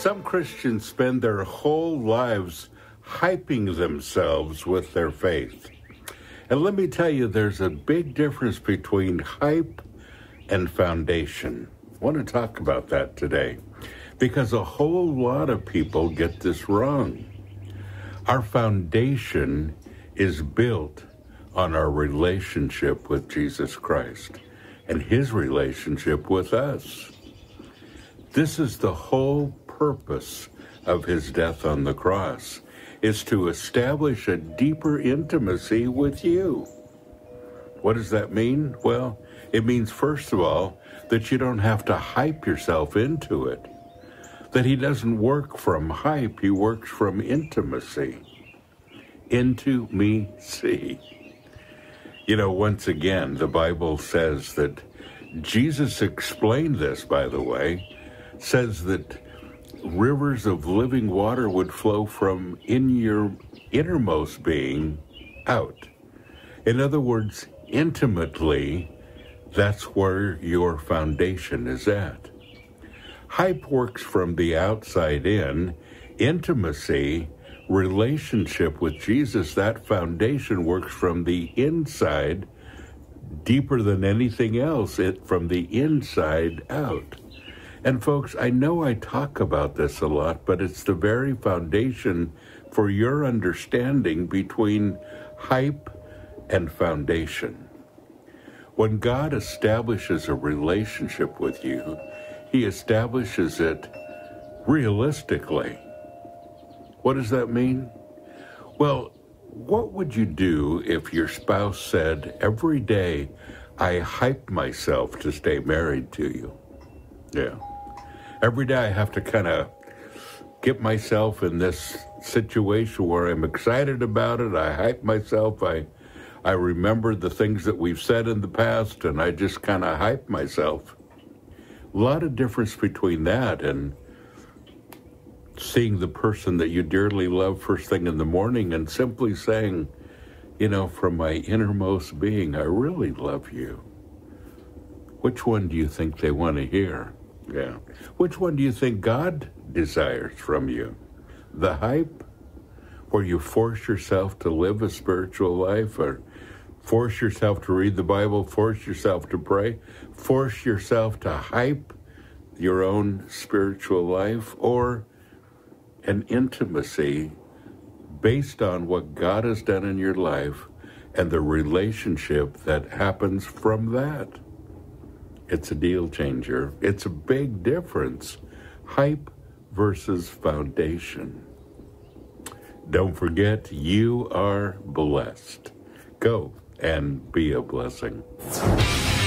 Some Christians spend their whole lives hyping themselves with their faith. And let me tell you, there's a big difference between hype and foundation. I want to talk about that today because a whole lot of people get this wrong. Our foundation is built on our relationship with Jesus Christ and his relationship with us. This is the whole purpose of his death on the cross, is to establish a deeper intimacy with you. What does that mean? Well, it means, first of all, that you don't have to hype yourself into it. That he doesn't work from hype, he works from intimacy. Intimacy. You know, once again, the Bible says that Jesus explained this, by the way, says that rivers of living water would flow from in your innermost being out. In other words, intimately, that's where your foundation is at. Hype works from the outside in. Intimacy, relationship with Jesus, that foundation works from the inside, deeper than anything else, from the inside out. And folks, I know I talk about this a lot, but it's the very foundation for your understanding between hype and foundation. When God establishes a relationship with you, he establishes it realistically. What does that mean? Well, what would you do if your spouse said, every day I hype myself to stay married to you? Yeah. Every day I have to kind of get myself in this situation where I'm excited about it. I hype myself. I remember the things that we've said in the past, and I just kind of hype myself. A lot of difference between that and seeing the person that you dearly love first thing in the morning and simply saying, you know, from my innermost being, I really love you. Which one do you think they want to hear? Yeah. Which one do you think God desires from you? The hype, where you force yourself to live a spiritual life, or force yourself to read the Bible, force yourself to pray, force yourself to hype your own spiritual life, or an intimacy based on what God has done in your life and the relationship that happens from that? It's a deal changer. It's a big difference. Hype versus foundation. Don't forget, you are blessed. Go and be a blessing.